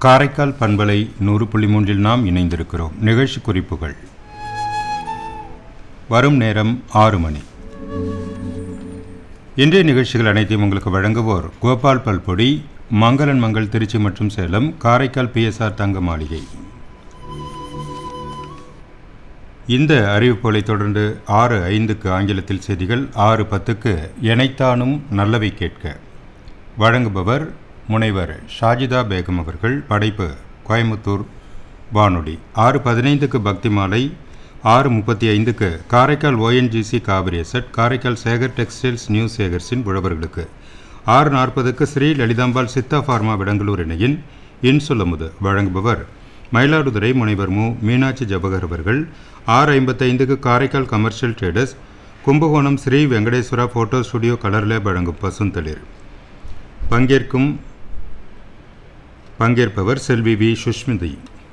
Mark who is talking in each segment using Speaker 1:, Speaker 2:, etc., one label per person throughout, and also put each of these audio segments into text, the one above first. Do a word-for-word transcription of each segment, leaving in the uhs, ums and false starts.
Speaker 1: காரைக்கால் பண்பலை நூறு புள்ளி மூன்றில் நாம் இணைந்திருக்கிறோம். நிகழ்ச்சி குறிப்புகள். வரும் நேரம் ஆறு மணி. இன்றைய நிகழ்ச்சிகள் அனைத்தையும் உங்களுக்கு வழங்குவோர் கோபால் பல்பொடி, மங்களன் மங்கள் திருச்சி மற்றும் சேலம், காரைக்கால் பிஎஸ்ஆர் தங்க மாளிகை. இந்த அறிவிப்புகளை தொடர்ந்து ஆறு ஐந்துக்கு ஆங்கிலத்தில் செய்திகள், ஆறு பத்துக்கு எனைத்தானும் நல்லவை கேட்க வழங்குபவர் முனைவர் ஷாஜிதா பேகம் அவர்கள். படைப்பு கோயமுத்தூர் வானொலி. ஆறு பதினைந்துக்கு பக்தி மாலை, ஆறு முப்பத்தி ஐந்துக்கு Karaikal ONGC Kaveri zed, Karaikal Sekar textiles new சேகர்ஸின் உழவர்களுக்கு. ஆறு நாற்பதுக்கு ஸ்ரீ லலிதாம்பாள் சித்தா ஃபார்மா விடங்களூர் இணையின் இன்சொல்லமுது வழங்குபவர் மயிலாடுதுறை முனைவர் மு மீனாட்சி ஜபகர் அவர்கள். ஆறு ஐம்பத்தைந்துக்கு Karaikal commercial traders Kumbakonam Sri Venkateswara photo studio colour lab வழங்கும் பசுந்தளிர். பங்கேற்கும் பங்கேற்பவர் செல்வி வி சுஷ்மிதி.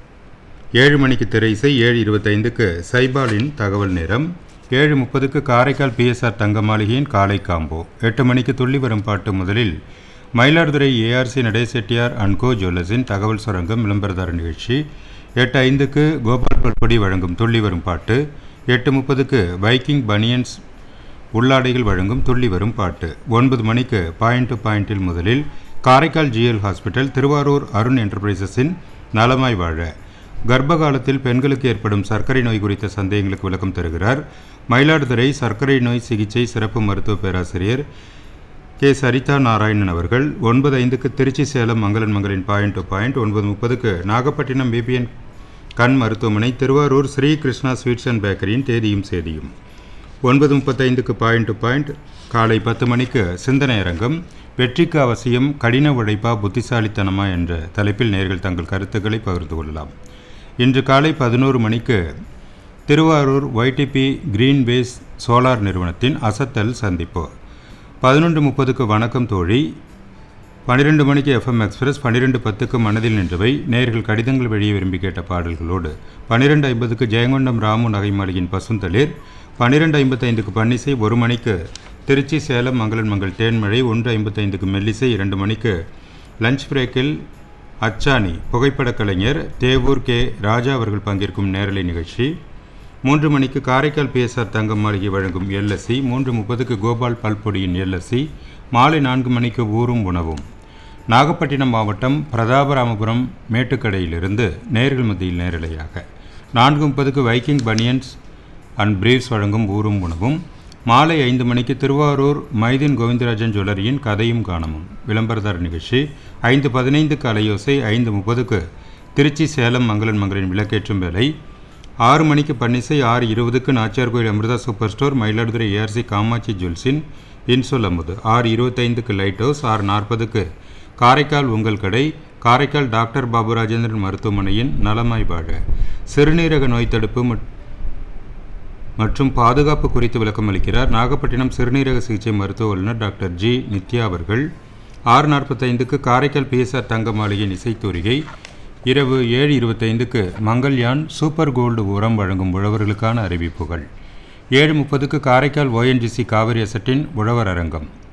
Speaker 1: ஏழு மணிக்கு திரை இசை. ஏழு இருபத்தைந்துக்கு சைபாலின் தகவல் நேரம். ஏழு முப்பதுக்கு காரைக்கால் பிஎஸ்ஆர் தங்க மாளிகையின் காலை காம்போ. எட்டு மணிக்கு துள்ளி வரும் பாட்டு. முதலில் மயிலாடுதுறை ஏஆர்சி நடேசெட்டியார் அண்ட் கோ ஜுவல்லர்ஸின் தகவல் சுரங்கம் விளம்பரதார நிகழ்ச்சி. எட்டு ஐந்துக்கு கோபால் பல்பொடி வழங்கும் துள்ளி வரும் பாட்டு. எட்டு முப்பதுக்கு வைக்கிங் பனியன்ஸ் உள்ளாடைகள் வழங்கும் துள்ளி வரும் பாட்டு. ஒன்பது மணிக்கு பாயிண்ட் டு பாயிண்டில் முதலில் காரைக்கால் ஜிஎல் ஹாஸ்பிட்டல் திருவாரூர் அருண் என்டர்பிரைசஸின் நலமாய் வாழ கர்ப்ப காலத்தில் பெண்களுக்கு ஏற்படும் சர்க்கரை நோய் குறித்த சந்தேகங்களுக்கு விளக்கம் தருகிறார் மயிலாடுதுறை சர்க்கரை நோய் சிகிச்சை சிறப்பு மருத்துவ பேராசிரியர் கே சரிதா நாராயணன் அவர்கள். ஒன்பது ஐந்துக்கு திருச்சி சேலம் மங்களன் மங்களின் பாயிண்ட் டு பாயிண்ட். ஒன்பது முப்பதுக்கு நாகப்பட்டினம் பிபிஎன் கண் மருத்துவமனை திருவாரூர் ஸ்ரீ கிருஷ்ணா ஸ்வீட்ஸ் அண்ட் பேக்கரியின் தேதியும் சேதியும். ஒன்பது முப்பத்தைந்துக்கு பாயிண்ட் டு பாயிண்ட். காலை பத்து மணிக்கு சிந்தனை அரங்கம். வெற்றிக்கு அவசியம் கடின உழைப்பா புத்திசாலித்தனமா என்ற தலைப்பில் நேயர்கள் தங்கள் கருத்துக்களை பகிர்ந்து கொள்ளலாம். இன்று காலை பதினோரு மணிக்கு Thiruvarur YDP green base solar நிறுவனத்தின் அசத்தல் சந்திப்பு. பதினொன்று முப்பதுக்கு வணக்கம் தோழி. பன்னிரெண்டு மணிக்கு எஃப்எம் எக்ஸ்பிரஸ். பன்னிரெண்டு பத்துக்கு மனதில் நின்றவை நேயர்கள் கடிதங்கள் வெளியே விரும்பி கேட்ட பாடல்களோடு. பன்னிரெண்டு ஐம்பதுக்கு ஜெயங்கொண்டம் ராமு நகை மாளிகையின் பசுந்தளிர். பன்னிரெண்டு ஐம்பத்தைந்துக்கு பன்னிசை. ஒரு மணிக்கு திருச்சி சேலம் மங்களன் மங்கள் தேன்மழை. ஒன்று ஐம்பத்தைந்துக்கு மெல்லிசை. இரண்டு மணிக்கு லஞ்ச் பிரேக்கில் அச்சானி புகைப்பட கலைஞர் தேவூர் கே ராஜா அவர்கள் பங்கேற்கும் நேரலை நிகழ்ச்சி. மூன்று மணிக்கு காரைக்கால் பிஎஸ்ஆர் தங்க மாளிகை வழங்கும் எல்எஸ்சி. மூன்று முப்பதுக்கு கோபால் பல்பொடியின் எல்எஸ்சி. மாலை நான்கு மணிக்கு ஊரும் உணவும். நாகப்பட்டினம் மாவட்டம் பிரதாபராமபுரம் மேட்டுக்கடையிலிருந்து நேர்கள் மத்தியில் நேரலையாக. நான்கு முப்பதுக்கு வைக்கிங் பனியன்ஸ் அண்ட் பிரீவ்ஸ் வழங்கும் ஊரும் உணவும். மாலை ஐந்து மணிக்கு திருவாரூர் மைதீன் கோவிந்தராஜன் ஜுவல்லரியின் கதையும் காணமும் விளம்பரதார நிகழ்ச்சி. ஐந்து பதினைந்துக்கு அலையோசை. ஐந்து முப்பதுக்கு திருச்சி சேலம் மங்களன் மங்களின் விளக்கேற்றும் வேலை. ஆறு மணிக்கு பன்னிசை. ஆறு இருபதுக்கு நாச்சியார் கோயில் Amrita super store Mayiladuthurai ARC Kamakshi ஜுவல்ஸின் இன்சொல் அமுது. ஆறு இருபத்தைந்துக்கு லைட் ஹவுஸ். ஆறு நாற்பதுக்கு காரைக்கால் உங்கள் கடை காரைக்கால் டாக்டர் பாபு ராஜேந்திரன் மருத்துவமனையின் நலமாய் வாழ சிறுநீரக நோய் தடுப்பு மற்றும் பாதுகாப்பு குறித்து விளக்கம் அளிக்கிறார் நாகப்பட்டினம் சிறுநீரக சிகிச்சை மருத்துவ வல்லுநர் டாக்டர் ஜி நித்யா அவர்கள். ஆறு நாற்பத்தைந்துக்கு காரைக்கால் பிஎஸ்ஆர் தங்க மாளிகையின் இசைத்தூரிகை. இரவு ஏழு இருபத்தைந்துக்கு மங்கள்யான் சூப்பர் கோல்டு உரம் வழங்கும் உழவர்களுக்கான அறிவிப்புகள். ஏழு முப்பதுக்கு காரைக்கால் ஓஎன்ஜிசி காவிரி எசட்டின் உழவர் அரங்கம்.